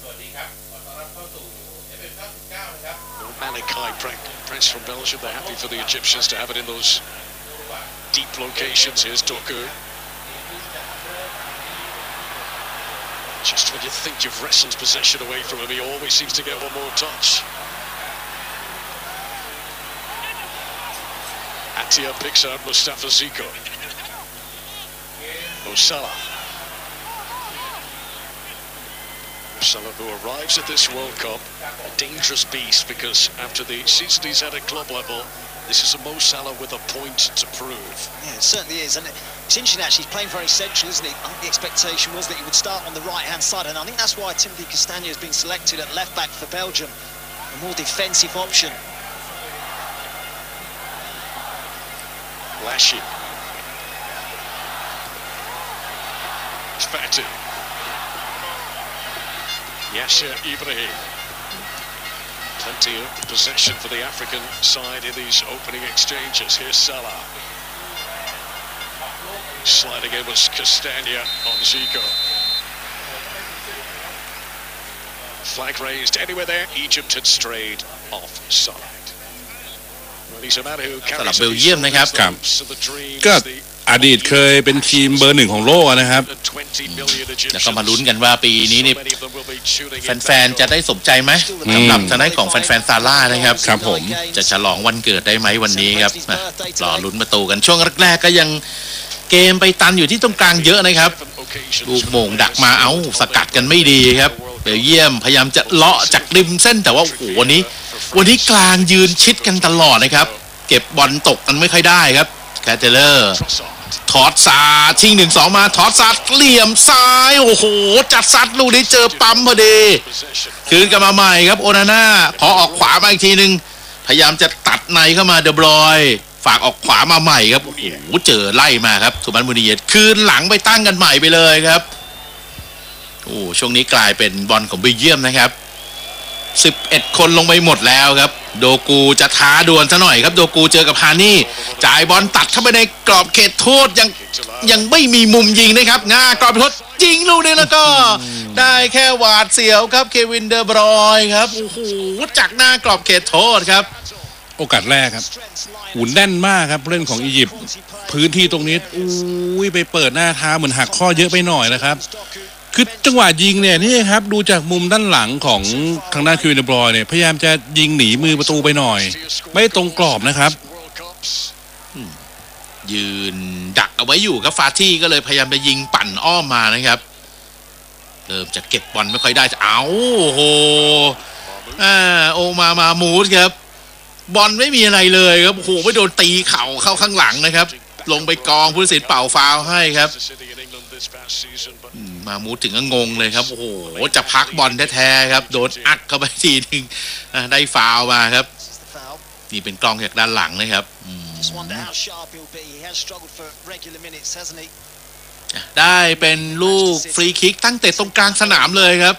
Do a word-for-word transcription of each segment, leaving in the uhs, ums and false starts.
Malachi press from Belgium. They're happy for the Egyptians to have it in those deep locations. Here's Doku. Just when you think you've wrestled possession away from him, he always seems to get one more touch. Atia picks out Mustafa Ziko. Mo Salah. Mo Salah, who arrives at this World Cup, a dangerous beast, because after the season he's had at club level, this is a Mo Salah with a point to prove. Yeah, it certainly is, and it's interesting actually. He's playing very central, isn't he? I think the expectation was that he would start on the right-hand side, and I think that's why Timothy Castagne has been selected at left-back for Belgium, a more defensive option. Lashy. It's Fati. Yasser Ibrahim. Plenty of possession for the African side in these opening exchanges. Here's Salah. Sliding in was Castagna on Zico. Flag raised anywhere there. Egypt had strayed offside. Well, he's a man who สำหรับ carries เบลเยียมนะครับครับ So the dreams, ก็ the อดีตเคยเป็นทีมเบอร์หนึ่งของโลกนะครับ twenty million แล้วก็ Egyptians. มาลุ้นกันว่าปีนี้ So นี่ many of them will be tuning in แฟน back ๆ จะ on. ได้สมใจไหมสำหรับทางด้านของแฟนๆซาร่านะครับครับผมจะฉลองวันเกิดได้ไหมวันนี้ครับอ่ะรอลุ้นประตูกันช่วงแรกๆก็ยังเกมไปตันอยู่ที่ตรงกลางเยอะนะครับ ลูกโมงดักมาเอาสกัดกันไม่ดีครับเบลเยียมพยายามจะเลาะจากริมเส้นแต่ว่าโอ้โหวันนี้ วันนี้กลางยืนชิดกันตลอดนะครับเก็บบอลตกกันไม่ค่อยได้ครับแคทเทเลอร์ถอดซาชิงหนึ่งสองมาถอดซัดเหลี่ยมซ้ายโอ้โหจัดซัดลูกนี้เจอปั๊มพอดีคืนกันมาใหม่ครับโอนาน่าขอออกขวามาอีกทีหนึ่งพยายามจะตัดในเข้ามาเดบรอยฝากออกขวามาใหม่ครับโอ้โหเจอไล่มาครับสุบันมูนิเยตคืนหลังไปตั้งกันใหม่ไปเลยครับโอ้ช่วงนี้กลายเป็นบอลของเบลเยียมนะครับสิบเอ็ดคนลงไปหมดแล้วครับโดกูจะท้าดวลซะหน่อยครับโดกูเจอกับฮานี่จ่ายบอลตัดเข้าไปในกรอบเขตโทษยังยังไม่มีมุมยิงนะครับง่ากรอบโทษยิงลูกนี้แล้วก็ได้แค่หวาดเสียวครับเควินเดอบรอยครับโอ้โหจากหน้ากรอบเขตโทษครับโอกาสแรกครับหุ่นแน่นมากครับเล่นของอียิปต์พื้นที่ตรงนี้อุ้ยไปเปิดหน้าเท้าเหมือนหักข้อเยอะไปหน่อยนะครับคือจังหวะยิงเนี่ยนี่ครับดูจากมุมด้านหลังของทางด้านคิวเดบรอยเนี่ยพยายามจะยิงหนีมือประตูไปหน่อยไม่ตรงกรอบนะครับยืนดักเอาไว้อยู่ครับฟาที่ก็เลยพยายามจะยิงปั่นอ้อมมานะครับเริ่มจะเก็บบอลไม่ค่อยได้เอาโอ้โหอ่าโอมามามูสครับบอลไม่มีอะไรเลยครับโอ้โหไม่โดนตีเข่าเข้าข้างหลังนะครับลงไปกองผู้ตัดสินเป่าฟาวล์ให้ครับมามูดถึงก็งงเลยครับโอ้โหจะพักบอลแท้ๆครับโดนอัดเข้าไปทีนึงได้ฟาวล์มาครับนี่เป็นกล้องจากด้านหลังนะครับได้เป็นลูกฟรีคิกตั้งแต่ตรงกลางสนามเลยครับ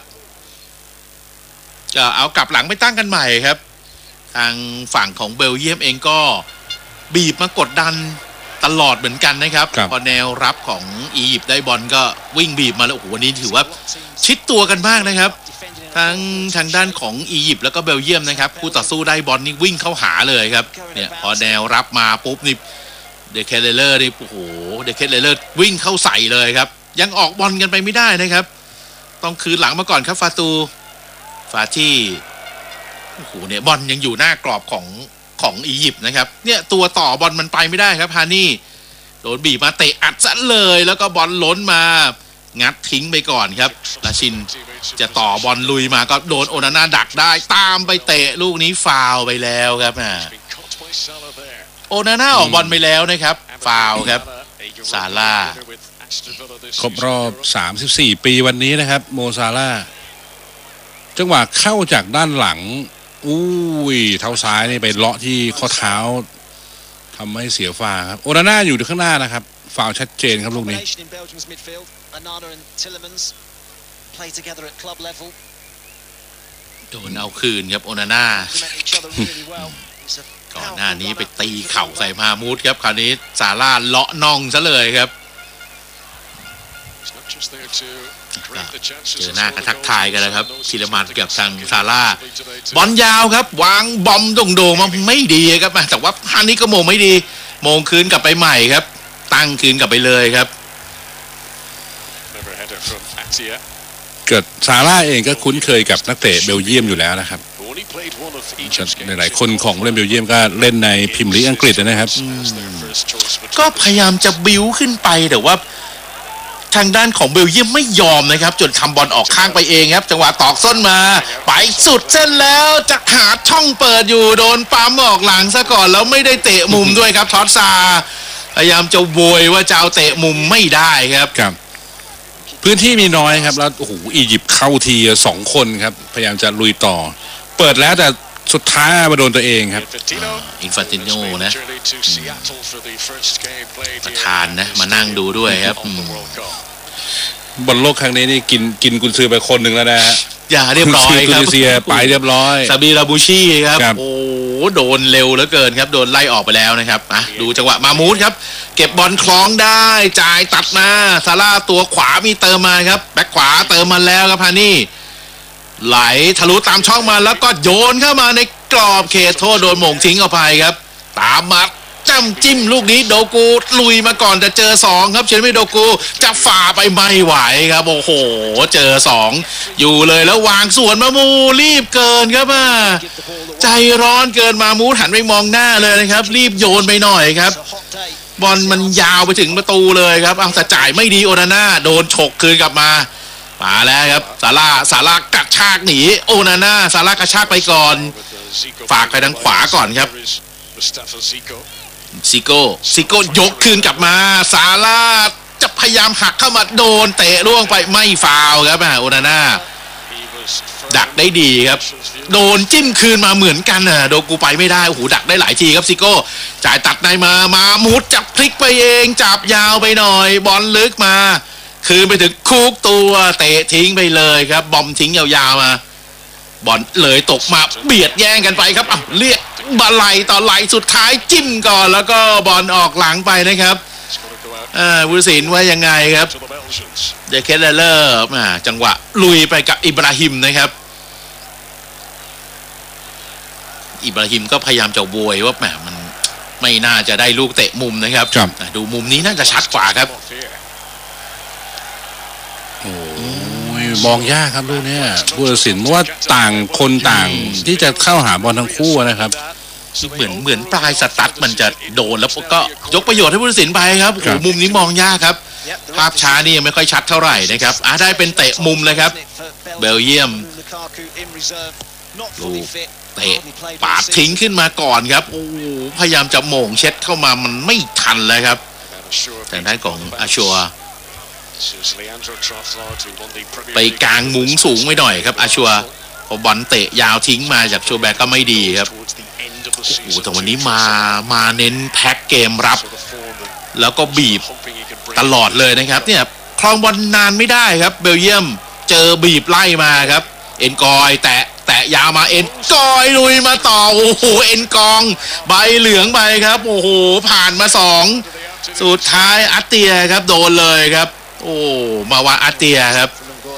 จะเอากลับหลังไปตั้งกันใหม่ครับทางฝั่งของเบลเยียมเองก็บีบมากดดันตลอดเหมือนกันนะครับพอแนวรับของอียิปต์ได้บอลก็วิ่งบีบมาแล้วโอ้โหวันนี้ถือว่าชิดตัวกันมากนะครับทั้งทางด้านของอียิปต์แล้วก็เบลเยียมนะครับคู่ต่อสู้ได้บอลนี่วิ่งเข้าหาเลยครับเนี่ยพอแนวรับมาปุ๊บนี่เดเคเลอร์นี่โอ้โหเดเคเลอร์วิ่งเข้าใส่เลยครับยังออกบอลกันไปไม่ได้นะครับต้องคืนหลังมาก่อนครับฟาตูฟาที่โอ้โหเนี่ยบอลยังอยู่หน้ากรอบของของอียิปต์นะครับเนี่ยตัวต่อบอลมันไปไม่ได้ครับฮานี่โดนบีบมาเตะอัดซะเลยแล้วก็บอลล้นมางัดทิ้งไปก่อนครับลาชินจะต่อบอลลุยมาก็โดนโอนาน่าดักได้ตามไปเตะลูกนี้ฟาวล์ไปแล้วครับโอนาน่าออกบอลไปแล้วนะครับฟาวล์ครับซาร่าครบรอบสามสิบสี่ปีวันนี้นะครับโมซาร่าจังหวะเข้าจากด้านหลังอุ้ยเท้าซ้ายนี่ไปเลาะที่ข้อเท้าทำให้เสียฟาวครับโอนาน่าอยู่ข้างหน้านะครับฟาวชัดเจนครับลูกนี้โดนเอาคืนครับโอนาน่าก่อนหน้านี้ไปตีเข่าใส่มามูดครับคราวนี้ซาร่าเลาะน่องซะเลยครับเจอหน้ากระทักทายกันแล้วครับพิรมัดกับทางซาร่าบอลยาวครับวางบอมโด่งๆมาไม่ดีครับแต่ว่าฮานี่ก็โมงไม่ดีโมงคืนกลับไปใหม่ครับตั้งคืนกลับไปเลยครับเกิดซาร่าเองก็คุ้นเคยกับนักเตะเบลเยียมอยู่แล้วนะครับหลายๆคนของเล่นเบลเยียมก็เล่นในพรีเมียร์ลีกอังกฤษนะครับก็พยายามจะบิ้วขึ้นไปแต่ว่าทางด้านของเบลเยียมไม่ยอมนะครับจนทำบอลออกข้างไปเองครับจังหวะตอกส้นมาไปสุดเส้นแล้วจะหาช่องเปิดอยู่โดนปั๊มออกหลังซะก่อนแล้วไม่ได้เตะมุมด้วยครับทอสซาพยายามจะโวยว่าจะเอาเตะมุมไม่ได้ครับครับพื้นที่มีน้อยครับแล้วโอ้โหอียิปต์เข้าทีสองคนครับพยายามจะลุยต่อเปิดแล้วแต่สุดท้ายมาโดนตัวเองครับอินฟานติโนนะประธานนะมานั่งดูด้วยครับบอลโลกครั้งนี้นี่กินกินกุนซือไปคนหนึ่งแล้วนะอย่าเรียบร้อยครับตุนิเซียไปเรียบร้อยซาบีราบูชีครับโอ้โดนเร็วเหลือเกินครับโดนไล่ออกไปแล้วนะครับอ่ะดูจังหวะมามูดครับเก็บบอลคล้องได้จ่ายตัดมาซาร่าตัวขวามีเติมมาครับแบ็คขวาเติมมาแล้วครับฮานี่ไหลทะลุตามช่องมาแล้วก็โยนเข้ามาในกรอบเขตโทษโดนหม่งทิ้งออกไปครับตามมาจ้ำจิ้มลูกนี้โดกูลุยมาก่อนแต่เจอสองครับเชนไม่โดกูจะฝ่าไปไม่ไหวครับโอ้โหเจอสองอยู่เลยแล้ววางสวนมามูรีบเกินครับอ่ะใจร้อนเกินมามูหันไปมองหน้าเลยนะครับรีบโยนไปหน่อยครับบอลมันยาวไปถึงประตูเลยครับเอาแต่จ่ายไม่ดีโอนาน่าโดนฉกคืนกลับมามาแล้วครับซาร่าซาร่ากระชากหนีโอนาน่าซาร่ากระชากไปก่อนฝากไปทางขวาก่อนครับซิโก้ซิโก้ยกคืนกลับมาซาร่าจะพยายามหักเข้ามาโดนเตะล่วงไปไม่ฟาวครับโอนาน่าดักได้ดีครับโดนจิ้มคืนมาเหมือนกันน่ะโดกูไปไม่ได้โอ้โหดักได้หลายทีครับซิโก้จ่ายตัดในมามามุดจับพลิกไปเองจับยาวไปหน่อยบอลลึกมาคืนไปถึงคุกตัวเตะทิ้งไปเลยครับบอมทิ้งยาวๆมาบอลเลยตกมาเบียดแย่งกันไปครับอ่ะเรียกบอลไหลต่อไหลสุดท้ายจิ้มก่อนแล้วก็บอลออกหลังไปนะครับอ่าผู้ตัดสินว่ายังไงครับเดเคเลเลอร์อ่าจังหวะลุยไปกับอิบราฮิมนะครับอิบราฮิมก็พยายามจะโวยว่าแหมมันไม่น่าจะได้ลูกเตะมุมนะครับดูมุมนี้น่าจะชัดกว่าครับโอ้ยมองยากครับลูกนี้ผู้ตัดสินเพราะว่าต่างคนต่างที่จะเข้าหาบอลทั้งคู่นะครับเหมือนเหมือนปลายสตั๊ดมันจะโดนแล้วก็ยกประโยชน์ให้ผู้ตัดสินไปครับโอ้มุมนี้มองยากครับภาพช้านี่ยังไม่ค่อยชัดเท่าไหร่นะครับอ่ะได้เป็นเตะมุมเลยครับเบลเยียมลูกเตะปาดทิ้งขึ้นมาก่อนครับโอ้พยายามจะโหม่งเช็ดเข้ามามันไม่ทันเลยครับแต่ด้านของอาชัวไปกลางมุ้งสูงไว้หน่อยครับอาชัวพอบอลเตะยาวทิ้งมาจากโชแบกก็ไม่ดีครับโอ้โหแต่วันนี้มามาเน้นแพ็คเกมรับแล้วก็บีบตลอดเลยนะครับเนี่ยครองบอลนานไม่ได้ครับเบลเยียมเจอบีบไล่มาครับเอ็นกอยแตะแตะยาวมาเอ็นกอยลุยมาต่อโอ้โหเอ็นกองใบเหลืองไปครับโอ้โหผ่านมาสองสุดท้ายอาเตียครับโดนเลยครับโอ้มาว่าอาเตียครับ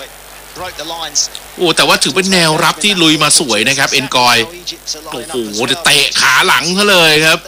โอ้แต่ว่าถือเป็นแนวรับที่ลุยมาสวยนะครับเอ็นกอยโอ้โหเตะขาหลังเขาเลยครับ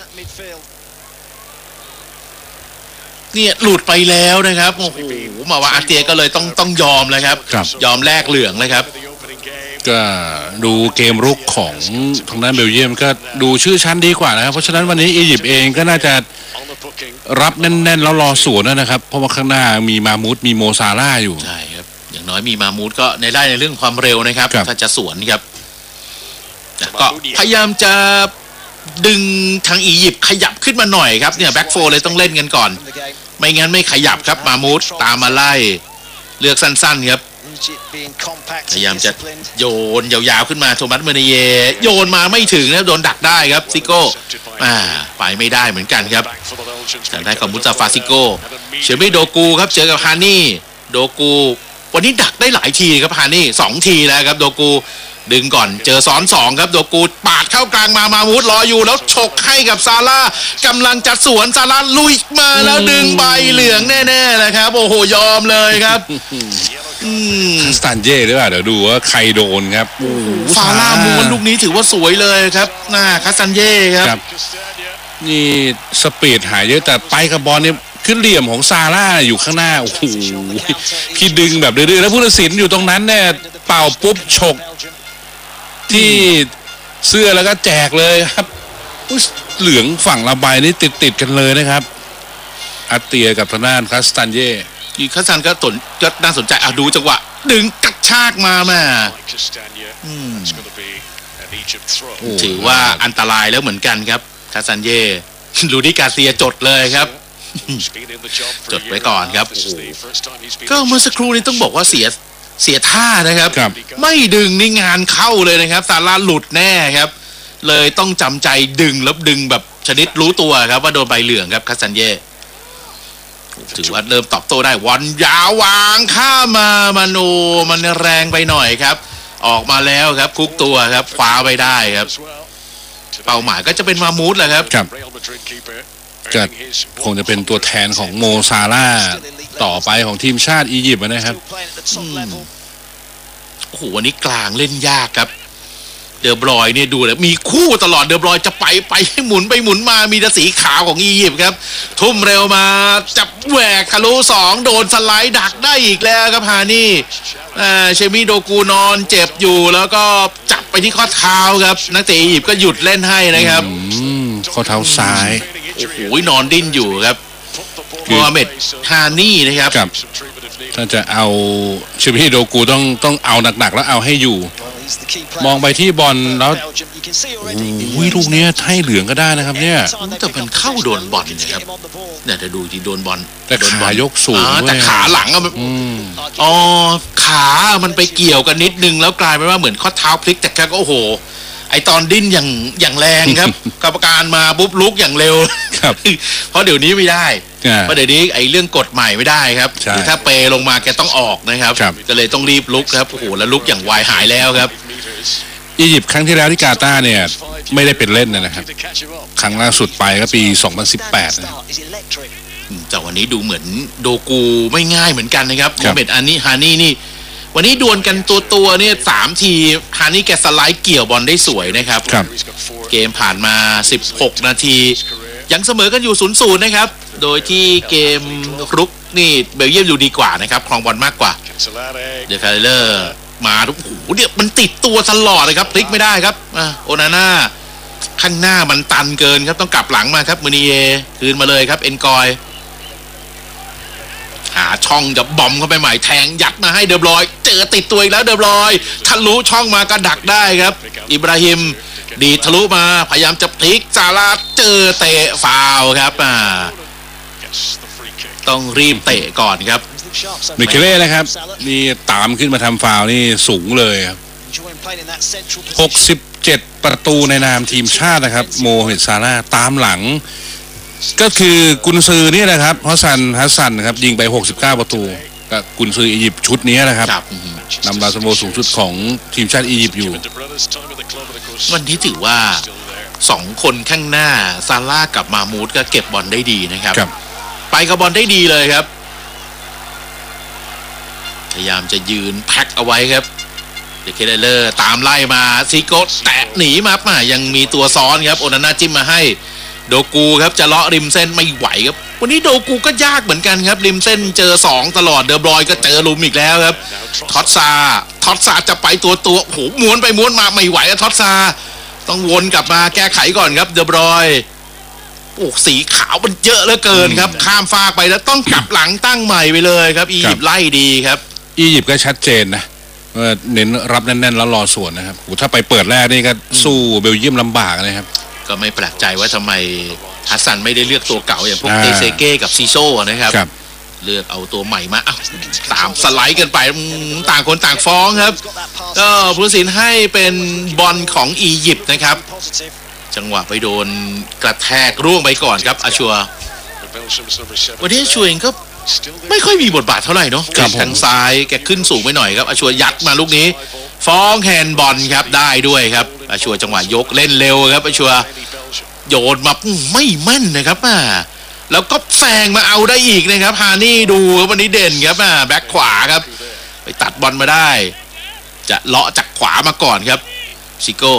เนี่ยหลุดไปแล้วนะครับโอ้โหมาว่าอาเตียก็เลยต้องต้องยอมเลยครับยอมแลกเหลืองเลยครับก็ดูเกมรุกของทางด้านเบลเยียมก็ดูชื่อชั้นดีกว่านะครับเพราะฉะนั้นวันนี้อียิปต์เองก็น่าจะรับแน่นๆแล้วรอสวนนะครับเพราะว่าข้างหน้ามีมามูดมีโมซาร่าอยู่ใช่ครับอย่างน้อยมีมามูดก็ในได้ในเรื่องความเร็วนะครับถ้าจะสวนครับก็พยายามจะดึงทางอียิปต์ขยับขึ้นมาหน่อยครับเนี่ยแบ็คโฟร์เลยต้องเล่นกันก่อนไม่งั้นไม่ขยับครับมามูดตามมาไล่เลือกสั้นๆครับพยายามจะโยนยาวๆขึ้นมาโทมัสเมเนเยโยนมาไม่ถึงนะโดนดักได้ครับซิโก้อ่าไปไม่ได้เหมือนกันครับทางด้านของมุสตาฟาซิโก้เชอร์บี้โดกูครับเจอกับฮานี่โดกูวันนี้ดักได้หลายทีครับฮานี่สองทีแล้วครับโดกูดึงก่อนเจอซ้อนสองครับโดกูปาดเข้ากลางมามามูดรออยู่แล้วฉกให้กับซาร่ากำลังจะสวนซาร่าลุยมาแล้วดึงใบเหลืองแน่ๆเลยครับโอ้โหยอมเลยครับคาสตันเย่หรือเปล่าเดี๋ยวดูว่าใครโดนครับซาร่ามูนลูกนี้ถือว่าสวยเลยครับหน้าคาสตันเย่ครับนี่สปีดหายเยอะแต่ไปกับบอลเนี่ยขึ้นเหลี่ยมของซาร่าอยู่ข้างหน้าโอ้โหพี่ดึงแบบดื้อๆแล้วผู้ตัดสินอยู่ตรงนั้นเนี่ยเป่าปุ๊บฉกที่เสื้อแล้วก็แจกเลยครับเหลืองฝั่งระบายนี่ติดติดกันเลยนะครับอาเตียกับทางด้านคาสตันเย่อีคาสตันก็สนก็น่าสนใจอ่ะดูจังหวะดึงกระชากมาแม่ถือว่าอันตรายแล้วเหมือนกันครับคาสตันเย่ลูดิกาเซียจดเลยครับจดไว้ก่อนครับก็เมื่อสักครู่นี้ต้องบอกว่าเสียเสียท่านะครับไม่ดึงนี่งานเข้าเลยนะครับซาร่าหลุดแน่ครับเลยต้องจำใจดึงแล้วดึงแบบชนิดรู้ตัวครับว่าโดนใบเหลืองครับคาสตันเย่ถือว่าเริ่มตอบโต้ได้วันยาววางข้ามามาโนมันแรงไปหน่อยครับออกมาแล้วครับคุกตัวครับคว้าไปได้ครับเป้าหมายก็จะเป็นมามูดแหละครับก็คงจะเป็นตัวแทนของโมซาร่าต่อไปของทีมชาติอียิปต์นะครับโอ้โหวันนี้กลางเล่นยากครับเดอบรอยเนี่ยดูเลยมีคู่ตลอดเดอบรอยจะไปไปให้หมุนไปหมุนมามีแต่สีขาวของอียิปต์ครับทุ่มเร็วมาจับแหวกทะลุสองโดนสไลด์ดักได้อีกแล้วครับฮานี่เชมิโดกูนอนเจ็บอยู่แล้วก็จับไปที่ข้อเท้าครับนักเตะอียิปต์ก็หยุดเล่นให้นะครับข้อเท้าซ้ายโอ้โหนอนดิ้นอยู่ครับโมฮัมเหม็ดฮานี่นะครับถ้าจะเอาเชมิโดกูต้องต้องเอาหนักๆแล้วเอาให้อยู่มองไปที่บอลแล้วอุ้ยลูกนี้ให้เหลืองก็ได้นะครับเนี่ยแต่มันเข้าโดนบอลนะครับเนี่ยจะดูที่โดนบอลแต่ขายกสูงแต่ขาหลังอะอ๋อขามันไปเกี่ยวกันนิดนึงแล้วกลายเป็นว่าเหมือนข้อเท้าพลิกแต่แค่ก็โอ้โหไอตอนดิ้นอย่างอย่างแรงครับกรรมการมาปุ๊บลุกอย่างเร็วครับเพราะเดี๋ยวนี้ไม่ได้เพราะเดี๋ยวนี้ไอเรื่องกฎใหม่ไม่ได้ครับถ้าเปลงมาแกต้องออกนะครับก็เลยต้องรีบลุกครับโอ้โหแล้วลุกอย่างไวหายแล้วครับอียิปต์ครั้งที่แล้วที่กาตาร์เนี่ยไม่ได้เป็นเล่นนะครับครั้งล่าสุดไปก็ปีสองพันสิบแปดนะแต่วันนี้ดูเหมือนโดกูไม่ง่ายเหมือนกันนะครับโมฮัมเหม็ดอันนี้ฮานี่นี่วันนี้ดวลกันตัวตัวเนี่ยสามทีฮานี่แกสไลด์เกี่ยวบอลได้สวยนะครับเกมผ่านมาสิบหกนาทียังเสมอกันอยู่ ศูนย์ศูนย์ นะครับโดยที่เกมรุกนี่เบลเยียมอยู่ดีกว่านะครับครองบอลมากกว่าเดคาเลอร์มาโอ้โหเดี๋ยวมันติดตัวตลอดเลยครับพลิกไม่ได้ครับโอนาน่าข้างหน้ามันตันเกินครับต้องกลับหลังมาครับมูนิเยคืนมาเลยครับเอ็นกอยหาช่องจะบอมเข้าไปใหม่แทงยัดมาให้เดอบรอยเจอติดตัวอีกแล้วเดอบรอยทะลุช่องมาก็ดักได้ครับอิบราฮิมดีทะลุมาพยายามจะพลิกซาร่าเจอเตะฟาวครับอ่าต้องรีบเตะก่อนครับมิเคเล่นะครับนี่ตามขึ้นมาทำฟาวนี่สูงเลยครับหกสิบเจ็ดประตูในนามทีมชาตินะครับโมฮัมเหม็ดซาร่าตามหลังก็คือกุนซือนี่นะครับฮัสซันฮัสซันนะครับยิงไปหกสิบเก้าประตูกับกุนซืออียิปต์ชุดนี้นะครับนำดาวซันโวสูงสุดของทีมชาติอียิปต์อยู่วันนี้ถือว่าสองคนข้างหน้าซาร่ากับมามูดก็เก็บบอลได้ดีนะครับไปกับบอลได้ดีเลยครับพยายามจะยืนแพ็คเอาไว้ครับเดคเคเลอร์ตามไล่มาซิโก้แตะหนีมาป่ะยังมีตัวซ้อนครับโอนาน่าจิ้มมาให้โดกูครับจะเลาะริมเส้นไม่ไหวครับวันนี้โดกูก็ยากเหมือนกันครับริมเส้นเจอสองตลอดเดอบรอยก็เจอลุมอีกแล้วครับท็อตซาท็อตซาจะไปตัวตัวโหม้วนไปม้วนมาไม่ไหวท็อตซาต้องวนกลับมาแก้ไขก่อนครับเดอบรอยโอ้สีขาวมันเยอะเหลือเกินครับข้ามฟากไปแล้วต้องกลับหลังตั้งใหม่ไปเลยครับอียิปต์ไล่ดีครับอียิปต์ก็ชัดเจนนะเน้นรับแน่นๆแล้วรอสวนนะครับถ้าไปเปิดแรกนี่ก็สู้เบลเยียมลำบากนะครับก็ไม่แปลกใจว่าทำไมฮัสซันไม่ได้เลือกตัวเก่าอย่างพวกเอเซเก้กับซีโซ่นะครับเลือกเอาตัวใหม่มาตามสไลด์กันไปต่างคนต่างฟ้องครับก็ผู้ตัดสินให้เป็นบอลของอียิปต์นะครับจังหวะไปโดนกระแทกร่วงไปก่อนครับอาชัววันนี้อาชัวเองก็ไม่ค่อยมีบทบาทเท่าไหร่เนาะทางซ้ายแกขึ้นสูงไปหน่อยครับอาชัวยัดมาลูกนี้ฟ้องแฮนด์บอลครับได้ด้วยครับอาชัวจังหวะยกเล่นเร็วครับอาชัวโยนมาไม่แม่นนะครับอ่าแล้วก็แซงมาเอาได้อีกนะครับฮานี่ดูวันนี้เด่นครับอ่าแบ็คขวาครับไปตัดบอลมาได้จะเลาะจากขวามาก่อนครับซิโก้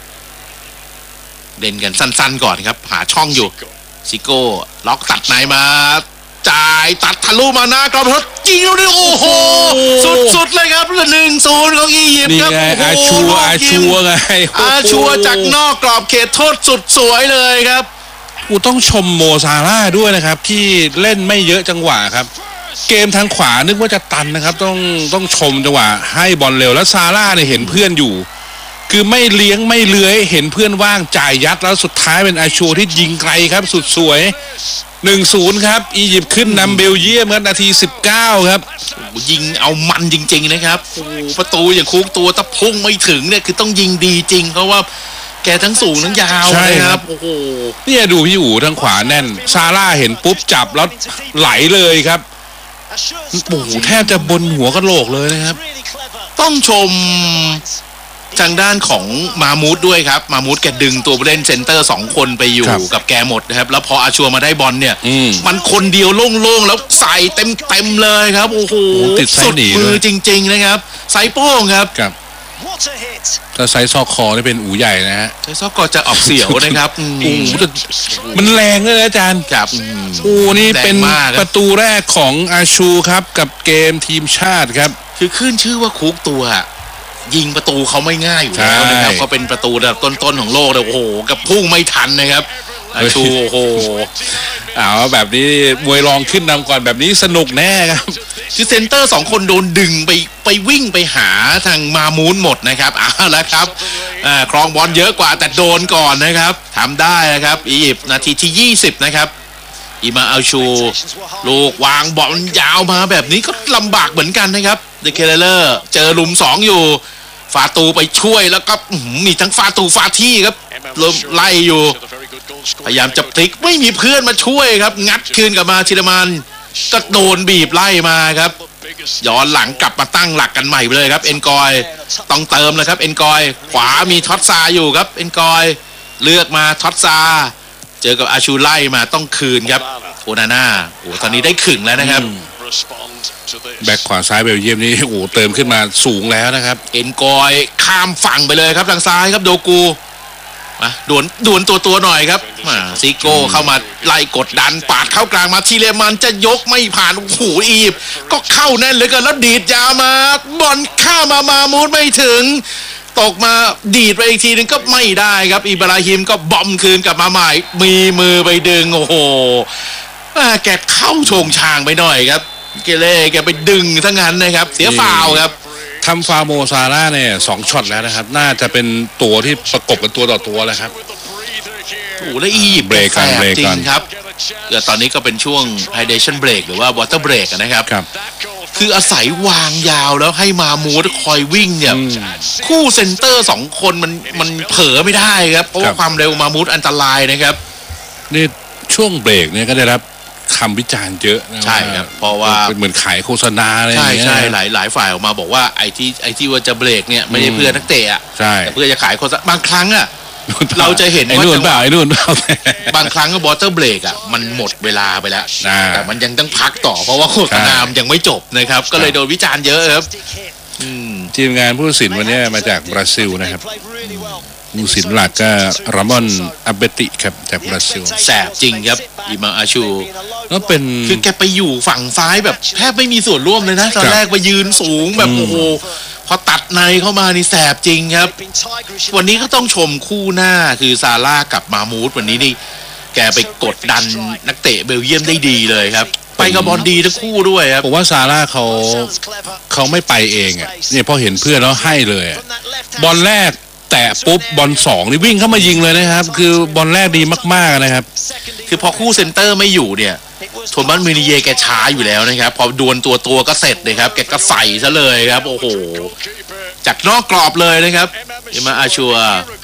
เด่นกันสั้นๆก่อนครับหาช่องอยู่ซิโก้ล็อกตัดไหนมาจ่ายตัดทะลุมาหน้ากรอบรถยิงแล้วดิโอ้โหสุดๆเลยครับหนึ่งศูนย์ของอียิปต์ครับอาชัวอาชัวไงอาชัวจากนอกกรอบเขตโทษสุดสวยเลยครับกูต้องชมโมซาร่าด้วยนะครับที่เล่นไม่เยอะจังหวะครับเกมทางขวานึกว่าจะตันนะครับต้องต้องชมจังหวะให้บอลเร็วแล้วซาร่าเนี่ยเห็นเพื่อนอยู่คือไม่เลี้ยงไม่เลื้อยเห็นเพื่อนว่างจ่ายยัดแล้วสุดท้ายเป็นอาชัวที่ยิงไกลครับสุดสวย หนึ่งศูนย์ ครับอียิปต์ขึ้นนำเบลเยียมครับนาทีสิบเก้าครับยิงเอามันจริงๆนะครับประตูอย่างคุกตัวตะพุ่งไม่ถึงเนี่ยคือต้องยิงดีจริงเพราะว่าแกทั้งสูงทั้งยาวนะครับโอ้โหเนี่ยดูพี่อู๋ทางขวาแน่นซาร่าเห็นปุ๊บจับแล้วไหลเลยครับโอ้โหแทบจะบนหัวกะโหลกเลยนะครับต้องชมทางด้านของมามูดด้วยครับมามูดแกดึงตัวผู้เล่นเซนเตอร์สองคนไปอยู่กับแกหมดนะครับแล้วพออาชัวมาได้บอลเนี่ยมันคนเดียวโล่งๆแล้วใส่เต็มๆเลยครับโอ้โหสุดมือจริงๆนะครับไซโป้งครับถ้าไซซอกคอนี่เป็นอูใหญ่นะฮะไซซอกคอจะออกเสียวนะครับมันแรงเลยนะอาจารย์ครับโอ้นี่เป็นประตูแรกของอาชูครับกับเกมทีมชาติครับคือขึ้นชื่อว่าคุกตัวยิงประตูเขาไม่ง่ายอยู่แล้วนะครับก็เป็นประตูระดับต้นๆของโลกเลยโอ้โหกับพุ่งไม่ทันนะครับอาชูโอ้โหเอาแบบนี้มวยรองขึ้นนำก่อนแบบนี้สนุกแน่ครับคือเซนเตอร์สองคนโดนดึงไปไปวิ่งไปหาทางมามูนหมดนะครับเอาละครับครองบอลเยอะกว่าแต่โดนก่อนนะครับทำได้นะครับอียิปต์นาทีที่ยี่สิบนะครับอิมาอัลชูลูกวางบอลยาวมาแบบนี้ก็ลำบากเหมือนกันนะครับเดเคเลอร์เจอลุมสองอยู่ฟาตูไปช่วยแล้วก็มีทั้งฟาตูฟาที่ครับลมไล่อยู่พยายามจะพลิกไม่มีเพื่อนมาช่วยครับงัดคืนกลับมาชิรมันก็โดนบีบไล่มาครับย้อนหลังกลับมาตั้งหลักกันใหม่เลยครับเอ็นกอยต้องเติมเลยครับเอ็นกอยขวามีท็อตซาอยู่ครับเอ็นกอยเลือกมาท็อตซาเจอกับอาชูไล่มาต้องคืนครับโอนาน่าโอ้ตอนนี้ได้ขึงแล้วนะครับแบ็คขวาซ้ายเบลเยียมนี่โอ้เติมขึ้นมาสูงแล้วนะครับเอ็นกอยข้ามฝั่งไปเลยครับทางซ้ายครับโดกูมาดวนดวนตัวตัวหน่อยครับมาซิโก้เข้ามาไล่กดดันปาดเข้ากลางมาทีเลมันจะยกไม่ผ่านโอ้โหอียิปต์ก็เข้าแน่นเหลือเกินแล้วดีดยาวมาบอลข้ามามามูดไม่ถึงตกมาดีดไปอีกทีนึงก็ไม่ได้ครับอิบราฮิมก็บอมคืนกลับมาใหม่มีมือไปดึงโอ้โหแกเข้าโฉงชางไปหน่อยครับเกเล่แกไปดึงทั้งนั้นนะครับเสียฟาวครับทำฟาวโมซาร่าเนี่ยสองช็อตแล้วนะครับน่าจะเป็นตัวที่ประกบกันตัวต่อตัวแล้วครับโอ้แล้วอียิปต์เบรกกันเบรกกันครับเดี๋ยวตอนนี้ก็เป็นช่วง hydration break หรือว่า water break นะครับคืออาศัยวางยาวแล้วให้มามูดคอยวิ่งเนี่ยคู่เซนเตอร์สองคนมันมันเผลอไม่ได้ครับเพราะว่าความเร็วมามูดอันตรายนะครับนี่ช่วงเบรกเนี่ยก็ได้รับคำวิจารณ์เยอะใช่ครับเพราะว่าเหมือนขายโฆษณาอะไรอย่างเงี้ยใช่ใช่หลายหลายฝ่ายออกมาบอกว่าไอ้ที่ไอ้ที่ว่าจะเบรกเนี่ยไม่ใช่เพื่อนักเตะอ่ะแต่เพื่อจะขายโฆษณาบางครั้งอ่ะเราจะเห็นว่าจังหวะไอ้นู่นบางครั้งก็บอเตอร์เบรกอ่ะมันหมดเวลาไปแล้วแต่มันยังต้องพักต่อเพราะว่าโฆษณายังไม่จบนะครับก็เลยโดนวิจารณ์เยอะครับทีมงานผู้ตัดสินวันนี้มาจากบราซิลนะครับผู้ตัดสินหลักก็รามอนอับเบติครับจากบราซิลแสบจริงครับอิมาอาชูแล้วเป็นคือแกไปอยู่ฝั่งซ้ายแบบแทบไม่มีส่วนร่วมเลยนะตอนแรกไปยืนสูงแบบโอ้โหพอตัดในเข้ามานี่แสบจริงครับวันนี้ก็ต้องชมคู่หน้าคือซาร่ากับมามูดวันนี้นี่แกไปกดดันนักเตะเบลเยียมได้ดีเลยครับไปกับบอลดีทั้งคู่ด้วยครับผมว่าซาร่าเขาเขาไม่ไปเองอ่ะเนี่ยพอเห็นเพื่อนแล้วให้เลยบอลแรกแต่ปุ๊บบอลสองนี่วิ่งเข้ามายิงเลยนะครับคือบอลแรกดีมากๆนะครับคือพอคู่เซนเตอร์ไม่อยู่เนี่ยโทมัสมินิเยแกช้าอยู่แล้วนะครับพอดวลตัวตัวก็เสร็จเลยครับแกก็ใส่ซะเลยครับโอ้โหจากนอกกรอบเลยนะครับอิมาอาชัว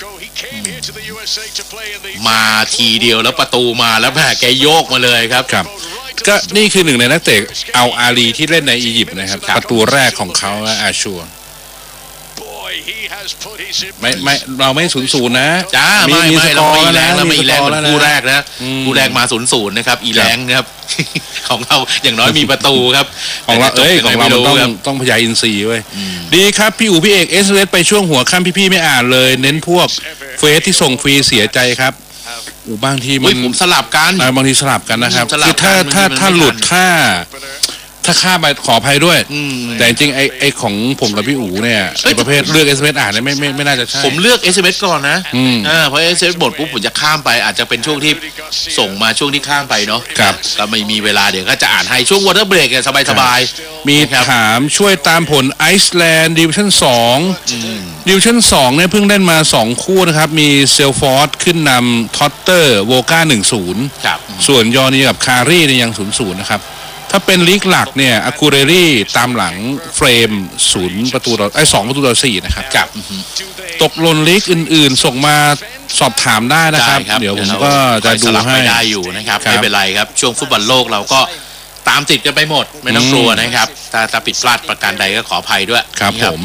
มาทีเดียวแล้วประตูมาแล้วแม่แกโยกมาเลยครับครับก็นี่คือหนึ่งในนักเตะเอาอาลีที่เล่นในอียิปต์นะครับประตูแรกของเขาอาชัวไม่ไม่เราไม่ศูนย์ศูนย์นะจ้าไม่ไม่เราไม่แรงเราไม่แรงเหมือนคู่แรกนะคู่แรกมาศูนย์ศูนย์นะครับอีแรงนะครับ ของเราอย่างน้อยมีประตูครับของเราเอ้ยของเราต้องต้องพยายอินทรีย์เว้ยดีครับพี่อู๋พี่เอกเอสเอสไปช่วงหัวค่ำพี่ๆไม่อ่านเลยเน้นพวกเฟซที่ส่งฟรีเสียใจครับอู๋บางทีมันผมสลับกันบางทีสลับกันนะครับคือถ้าถ้าถ้าหลุดถ้าถ้าข้ามไปขออภัยด้วยแต่จริงไอไอของผมกับพี่อู๋เนี่ยไอประเภทเลือก เอส เอ็ม เอส อ่านเนี่ยไม่ไม่ไม่น่าจะใช่ผมเลือก เอส เอ็ม เอส ก่อนนะอ่าเพราะ เอส เอ็ม เอส หมดปุ๊บผมจะข้ามไปอาจจะเป็นช่วงที่ส่งมาช่วงที่ข้ามไปเนาะครับก็ไม่มีเวลาเดี๋ยวก็จะอ่านให้ช่วงวอเตอร์เบรกเนี่ยสบายๆมีถามช่วยตามผลไอซ์แลนด์ดิวิชั่นสองดิวิชั่นสองเนี่ยเพิ่งเล่นมาสองคู่นะครับมีเซลฟอร์ดขึ้นนำท็อตเตอร์โวก้าหนึ่งศูนย์ส่วนยอนีกับคารีเนี่ยยังศูนย์ศูนย์นะครับถ้าเป็นลีกหลักเนี่ยอากูเรรี่ตามหลังเฟรมศูนย์ประตูต่อไอ้สองประตูต่อสี่นะครับจับตกหล่นลีกอื่นๆส่งมาสอบถามได้นะครับเดี๋ยวผมก็จะดูให้ได้อยู่นะครับไม่เป็นไรครับช่วงฟุตบอลโลกเราก็ตามติดกันไปหมดไม่ต้องกลัวนะครับถ้าถ้าผิดพลาดประการใดก็ขออภัยด้วยครับผม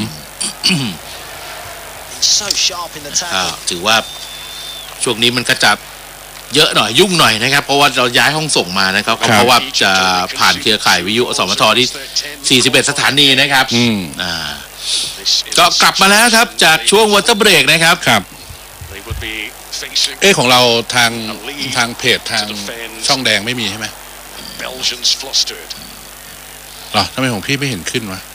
ถือว่าช่วงนี้มันก็จะเยอะหน่อยยุ่งหน่อยนะครับเพราะว่าเราย้ายห้องส่งมานะครับเพราะว่าจะผ่านเครือข่ายวิทยุอสมทที่สี่สิบเอ็ดสถานีนะครับอ่าก็กลับมาแล้วครับจากช่วงวอเตอร์เบรกนะครับครับเอ้ของเราทางทางเพจทางช่องแดงไม่มีใช่ไหมหรอทำไมของพี่ไม่เห็นขึ้นวะ